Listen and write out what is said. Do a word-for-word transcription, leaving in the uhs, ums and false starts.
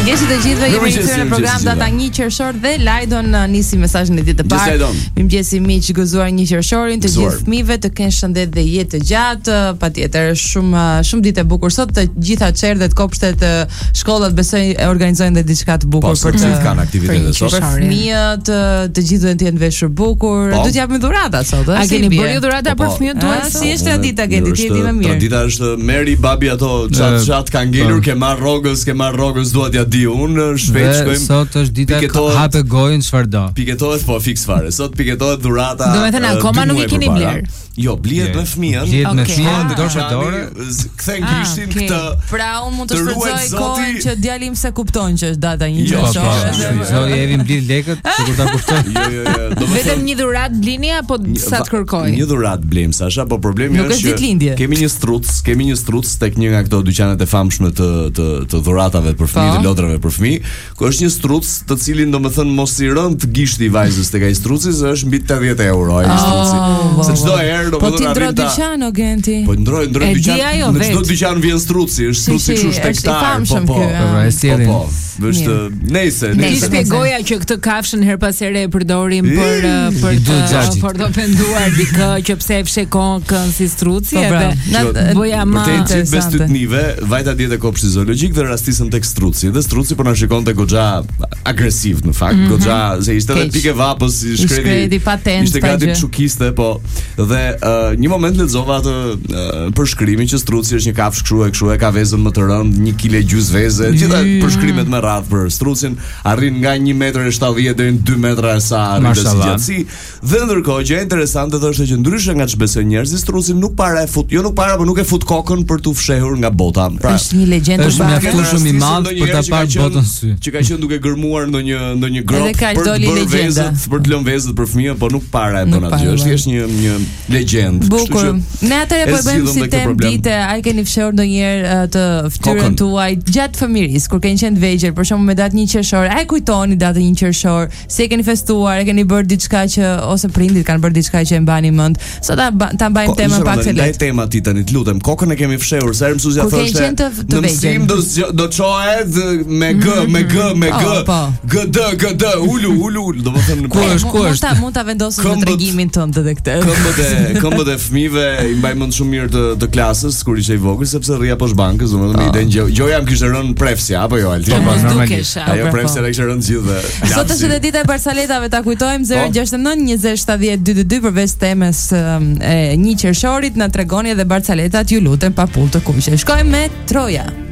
Mirëmëngjes të gjithëve, jemi rikthyer në program data një qershor dhe Lajdon nisi mesazhin e ditë të parë. Mirëmëngjes miq, gëzuar një qershorin të gjithë fëmijëve, të kenë shëndet dhe jetë të gjatë. Patjetër shumë shumë ditë e bukur sot, të gjitha çerdhet, kopshtet, shkollat besoj e organizojnë dhe diçka të bukur për të kanë aktivitete sot. Për fëmijët, të gjithë do të jenë veshur bukur. Do të japim dhurata sot, a keni bërë dhurata për fëmijët tuaj? Si është tradita, Geti, ti e di më mirë. Tradita është merri babi ato çat çat ka ngelur, ke marr rrogës, ke marr rrogës, dua t'ja di unë, shpejt shkojmë. Sot është dita hape gojën çfarë do. Piketohet po fiks fare. Sot piketohet dhurata. Do të thënë akoma nuk e keni bler. Jo, blihet me fëmijën. Blihet me fëmijën, dorë për dorë. Kthen gishtin këtë. Pra unë mund të shfrytëzoj kohën që djali im se kupton që është data një qershor. Zoti Evi mbledh lekët, sikur ta kuptoj. Jo, jo, jo. Vetëm një dhuratë blini apo sa të kërkoj? Një dhuratë blem, Sasha, po problemi është që kemi një struc, kemi një struc tek një nga këto dyqanet e famshme të të të dhuratave për fëmijë, të lodrave për fëmijë, ku është një struc të cilin domethënë mos i rënd gishti i vajzës tek ai struci, se është mbi tetëdhjetë euro ai struci. Se çdo herë po ti ndro dyqan o Genti. Po ndroj ndroj dyqan. Në çdo dyqan vjen struci, është struci kështu shtektar, po po. Po e sillin. Është nejse, ne shpjegoja që këtë kafshën her pas here e përdorim për për të për të penduar dikë që pse e fshe kokën si struci edhe boja më interesante. Për bestytnive, vajta diet e kopshtit zoologjik dhe rastisëm tek struci. Dhe struci po na shikonte goxha agresiv në fakt, goxha se ishte edhe pikë vapës, i shkreti. Ishte gati të shukiste, po dhe një moment lexova atë përshkrimin që struci është një kafshë kështu e kështu, e ka vezën më të rëndë, një kile gjys veze, gjitha përshkrimet me radh për strucin, arrin nga një metër e shtatëdhjetë deri në dy metra e sa arrin të gjatësi. Dhe ndërkohë gjë interesante është që ndryshe nga ç'besojnë njerëzit, struci nuk para e fut, jo nuk para, por nuk e fut kokën për t'u fshehur nga bota. Pra, është një legjendë është mjaftuar shumë i madh për ta parë botën sy. Që ka qenë duke gërmuar ndonjë ndonjë grop për të bërë vezët, për të lënë vezët për fëmijën, por nuk para e bën atë. Është thjesht një një legjendë. Bukur. Ne atëherë po bëjmë si temë dite, ai keni fshehur ndonjëherë të fytyrën tuaj gjatë fëmirisë, kur keni qenë të vegjël, për shembull me datë një qershor, ai kujtoni datën një qershor, se e keni festuar, e keni bërë diçka që ose prindit kanë bërë diçka që e mbani mend. Sot ta ta mbajmë temën pak të lehtë. Ai tema ti tani, të lutem, kokën e kemi fshehur, sa herë mësuesja thoshte. Në mësim do do çohet me g, me g, me g. G d, g d, ulu, ulu, do të thënë ku është, ku është. Mund ta vendosësh në tregimin tënd edhe këtë. Këmbët e këmbët e fëmijëve i mbaj mend shumë mirë të të klasës kur ishte i vogël, sepse rria poshtë bankës, domethënë ide gjoja më kishte rënë prefsja apo jo Alti. Normalisht. Ajo prefsja e kishte rënë gjithë. Sot është edhe dita e barsaletave, ta kujtojmë zero gjashtëdhjetë nëntë njëzet shtatëdhjetë dy dy dy përveç temës e një qershorit, na tregoni edhe barcaletat, ju lutem, pa pull të kuqe. Shkojmë me Troja.